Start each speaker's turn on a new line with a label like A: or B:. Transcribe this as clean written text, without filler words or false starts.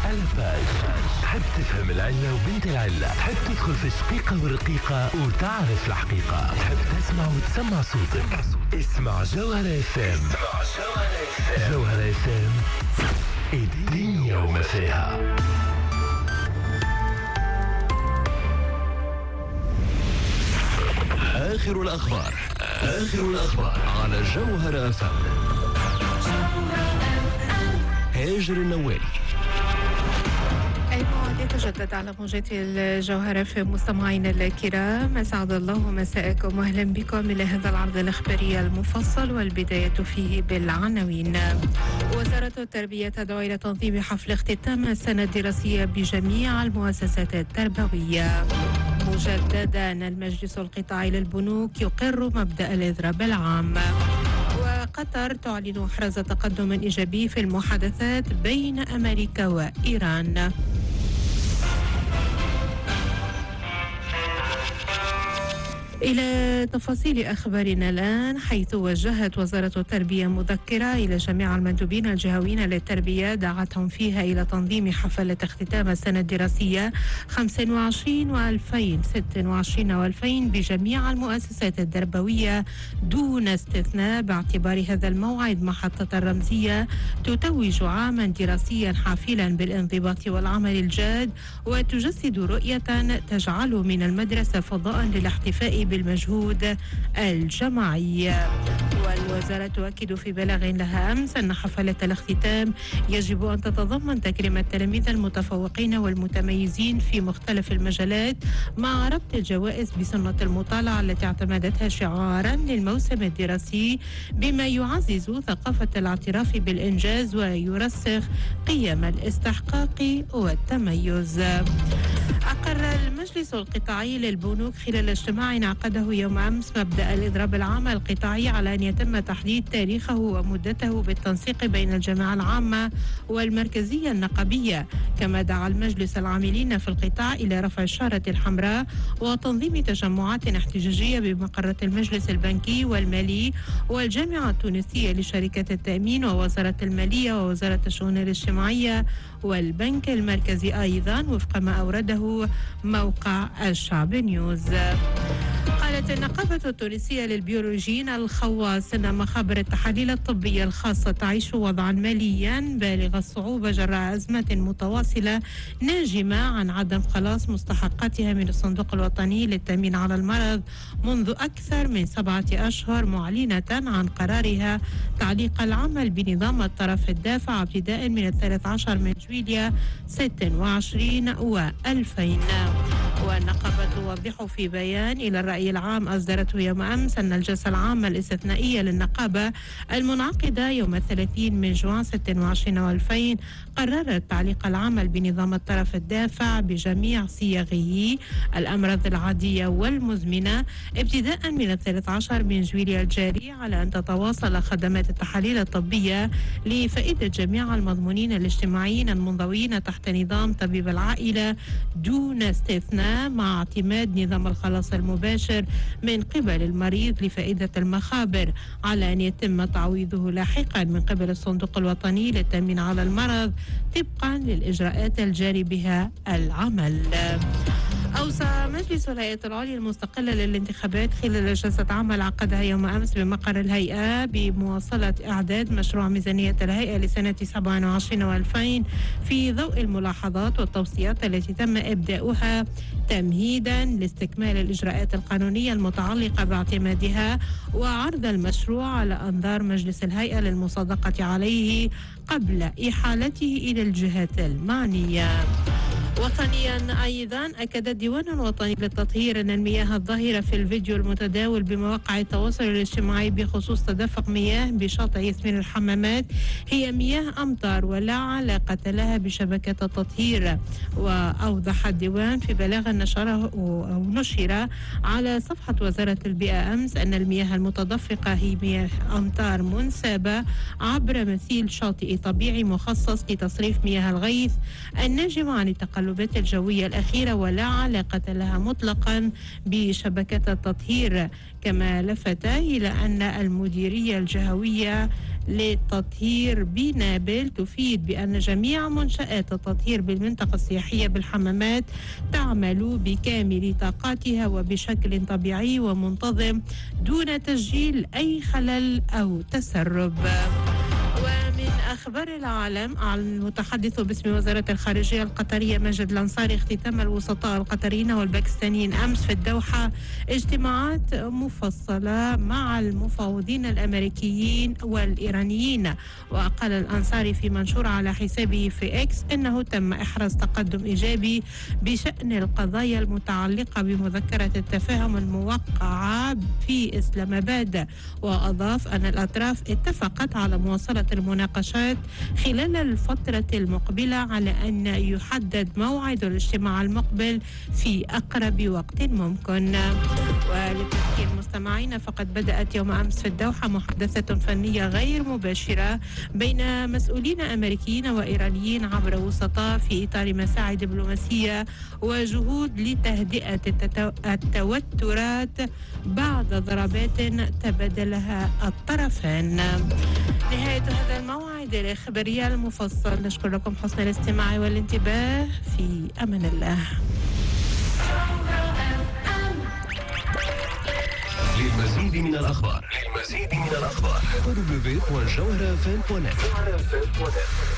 A: ألفاج. تحب تفهم العلة وبنت العلة، تحب تدخل في الشقيقة والرقيقة وتعرف الحقيقة، تحب تسمع وتسمع صوتك. اسمع جوهرة FM. جوهرة FM، الدنيا وما فيها. آخر الأخبار على جوهرة FM. هاجر النوالي.
B: الموعد يتجدد على موجات الجوهرة في مستمعينا الكرام. أسعد الله مساءكم وأهلا بكم إلى هذا العرض الإخباري المفصل، والبداية فيه بالعناوين. وزارة التربية تدعو إلى تنظيم حفل اختتام السنة الدراسية بجميع المؤسسات التربوية. مجددا المجلس القطاعي للبنوك يقر مبدأ الإضراب العام. وقطر تعلن حرز تقدم إيجابي في المحادثات بين أمريكا وإيران. إلى تفاصيل أخبارنا الآن، حيث وجهت وزارة التربية مذكرة إلى جميع المندوبين الجهويين للتربية دعتهم فيها إلى تنظيم حفلة اختتام السنة الدراسية 25 و2026 و2000 بجميع المؤسسات التربوية دون استثناء، باعتبار هذا الموعد محطة رمزية تتوج عاما دراسيا حافلا بالانضباط والعمل الجاد، وتجسد رؤية تجعل من المدرسة فضاء للاحتفاء بالمجهود الجماعي. والوزارة تؤكد في بلاغ لها أمس أن حفلة الاختتام يجب أن تتضمن تكريم التلاميذ المتفوقين والمتميزين في مختلف المجالات، مع ربط الجوائز بسنة المطالعة التي اعتمدتها شعارا للموسم الدراسي، بما يعزز ثقافة الاعتراف بالإنجاز ويرسخ قيم الاستحقاق والتميز. أقر المجلس القطاعي للبنوك خلال اجتماع عقده يوم أمس مبدأ الإضراب العام القطاعي على أن يتم تحديد تاريخه ومدته بالتنسيق بين الجامعة العامة والمركزية النقابية. كما دعا المجلس العاملين في القطاع إلى رفع الشارة الحمراء وتنظيم تجمعات احتجاجية بمقرة المجلس البنكي والمالي والجامعة التونسية لشركة التأمين ووزارة المالية ووزارة الشؤون الاجتماعية والبنك المركزي أيضا، وفق ما أورده موقع الشعب نيوز. قالت النقابة التونسية للبيولوجيين الخواص أن مخابر التحاليل الطبية الخاصة تعيش وضعا ماليا بالغ الصعوبة جراء أزمة متواصلة ناجمة عن عدم خلاص مستحقاتها من الصندوق الوطني للتأمين على المرض منذ أكثر من 7 أشهر، معلنة عن قرارها تعليق العمل بنظام الطرف الدافع ابتداء من 13 من جويلية 26 و2000. والنقابة توضح في بيان إلى الرأي العام أصدرته يوم أمس أن الجلسة العامة الاستثنائية للنقابة المنعقدة يوم 30 من جوان 26 و2000 قررت تعليق العمل بنظام الطرف الدافع بجميع صيغه، الأمراض العادية والمزمنة، ابتداء من 13 من جويلية الجاري، على أن تتواصل خدمات التحاليل الطبية لفائدة جميع المضمونين الاجتماعيين المنضوين تحت نظام طبيب العائلة دون استثناء، مع اعتماد نظام الخلاص المباشر من قبل المريض لفائدة المخابر، على أن يتم تعويضه لاحقا من قبل الصندوق الوطني للتأمين على المرض طبقا للإجراءات الجاري بها العمل. أوصى مجلس الهيئة العليا المستقلة للانتخابات خلال جلسة عمل عقدها يوم أمس بمقر الهيئة بمواصلة إعداد مشروع ميزانية الهيئة لسنة 27 و2000 في ضوء الملاحظات والتوصيات التي تم إبداؤها تمهيدا لاستكمال الإجراءات القانونية المتعلقة باعتمادها، وعرض المشروع على أنظار مجلس الهيئة للمصادقة عليه قبل إحالته إلى الجهات المعنية. وطنيا أيضا أكد الديوان الوطني للتطهير أن المياه الظاهرة في الفيديو المتداول بمواقع التواصل الاجتماعي بخصوص تدفق مياه بشاطئ ياسمين الحمامات هي مياه أمطار ولا علاقة لها بشبكة التطهير. وأوضح الديوان في بلاغ نشر على صفحة وزارة البيئة أمس أن المياه المتدفقة هي مياه أمطار منسابة عبر مثيل شاطئي طبيعي مخصص لتصريف مياه الغيث الناجم عن التقلبات الجوية الأخيرة ولا علاقة لها مطلقا بشبكة التطهير. كما لفت إلى أن المديرية الجهوية للتطهير بنابل تفيد بأن جميع منشآت التطهير بالمنطقة السياحية بالحمامات تعمل بكامل طاقاتها وبشكل طبيعي ومنتظم دون تسجيل أي خلل أو تسرب. ومن أخبار العالم، أعلن المتحدث باسم وزارة الخارجية القطرية ماجد الأنصاري اختتام الوسطاء القطريين والباكستانيين أمس في الدوحة اجتماعات مفصلة مع المفاوضين الأمريكيين والإيرانيين. وقال الأنصاري في منشور على حسابه في إكس أنه تم إحراز تقدم إيجابي بشأن القضايا المتعلقة بمذكرة التفاهم الموقعة في إسلام آباد. وأضاف أن الأطراف اتفقت على مواصلة المناقشات خلال الفترة المقبلة على أن يحدد موعد الاجتماع المقبل في أقرب وقت ممكن. ولتذكير مستمعينا، فقد بدأت يوم أمس في الدوحة محادثة فنية غير مباشرة بين مسؤولين أمريكيين وإيرانيين عبر وسطاء في إطار مساعي دبلوماسية وجهود لتهدئة التوترات بعد ضربات تبادلها الطرفان. نهاية هذا الموعد الإخباري المفصل. نشكر لكم حسن الاستماع والانتباه. في أمان الله.
A: للمزيد من الأخبار www.jawharafm.net